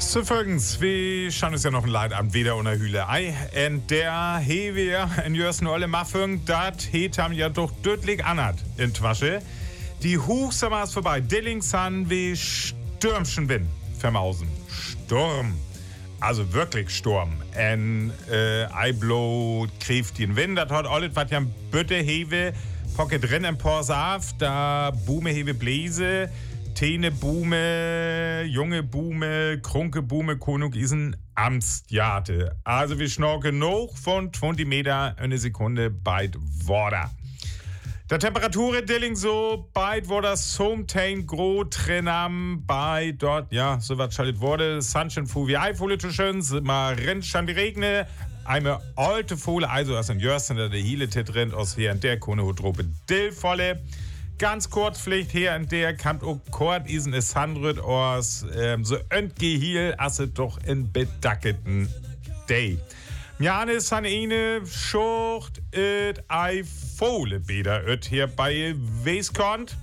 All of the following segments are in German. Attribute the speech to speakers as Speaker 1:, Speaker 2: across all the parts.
Speaker 1: So folgens, wie schauen uns ja noch ein Leidabend wieder unter Hühlerei. Und der Hewe in Jörsen alle Maffung, dat het ham ja doch deutlich anhat in Twasche. Die Hochsommer ist vorbei. Dillingsan wie Stürmchen Wind vermausen. Sturm. Also wirklich Sturm. En Eiblo kriegt den Wind. Das hat alles, was ja Bütte Hewe, Pocket drin im Porsaf, da Bume Hewe Bläse. Tene Bume, junge Bume, Krunke Bume, Konung isen Amtsjate. Also wir schnorken noch von 20 Meter eine Sekunde beid Water. Der Temperatur Dilling so beid wurde somtain gro trenam bei dort, ja, so was schaltet wurde. Sunshine fu wie Eifole zu schön, mal rennt schon die Regne. Eine alte Fohle, also aus dem Jörsten, der Hiele drin, aus hier und der Kone Hudrope Dillvolle. Ganz kurz vielleicht hier und der kommt auch kurz isen es handrüt aus so entgehiel asse doch in bedacketen Day. Mjane ist an eine Schucht et ei Fohle beder et hier bei Weiskont.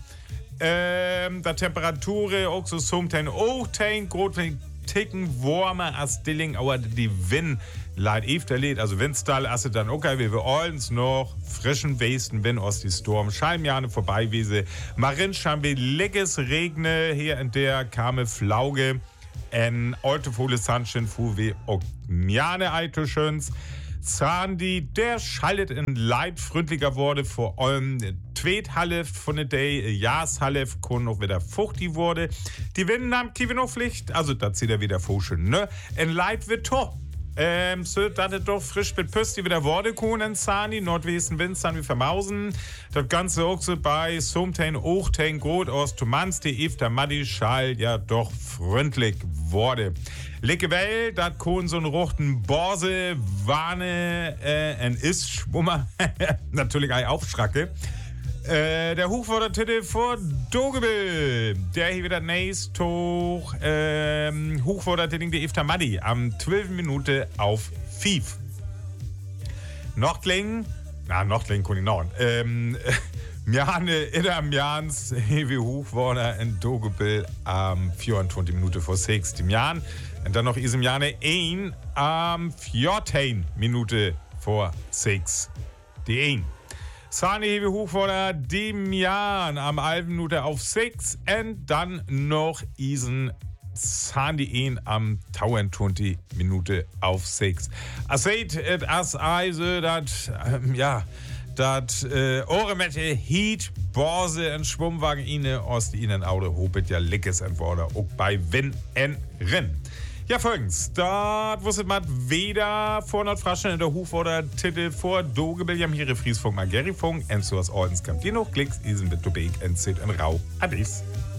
Speaker 1: Der Temperatur auch so somtain auch tein grot ticken warmer als Dilling, aber die Wind leid efterlädt, also Windstall, asse dann okay, wie wir allens noch frischen Westen, wenn aus die Sturm, Scheimjahre vorbei, wie sie Marin schambe leckes Regne, hier in der kame Flauge, en alte Fohle Sunshine, fu wie auch Mjane Eito schöns. Sandy, der schaltet in leidfreundlicher wurde, vor allem Tweethalef von der Day, Jahrshalef, kon noch wieder fuchtig wurde. Die Wind nahm Kiewe noch Pflicht, also da zieht er wieder Fuschen, ne? En Leid wird to. So, dat es doch frisch mit Püsti wieder wurde, Kuhn Sani, Nordwesten Wind, wie vermausen. Das Ganze auch so bei Somtain, Ochtain, Grot aus Tumans, die Efter Maddi Schall, ja doch freundlich wurde. Licke Well, dat Kuhn so ein ruchten Borse, Warne, en ist Schwummer, natürlich ein Aufschracke. Der Hochvordertitel vor Dogebel. Der hier wieder nächst hoch. Hochvordertitel der Efter Maddi am 12 Minute auf 5. Nochtling kann ich noch. Mjane in Jans hewe Hochvorder in Dogebel am 24 Minute vor 6. Dem Jan. Und dann noch isem Jane 1 am 14 Minute vor 6. Die 1. Sani hewe Hochvorder dem Jahr am 11 Minute auf 6 und dann noch isen Sani ein am 20 Minute auf 6. As seht, as also dat dat Ohremette Heat Borse en Schwimmwagen ine aus die ihnen Auto hopet ja leckes entworder auch bei Wenn en Renn. Ja, folgendes. Dort wusstet man weder vor Nordfraschen in der Hochvorder Titel vor Dogebel, jam hier Friesfunk, Magerifunk, und so was Ordens kommt. Je noch Klicks, isen mit Tobek, und sit in Rau. Adis.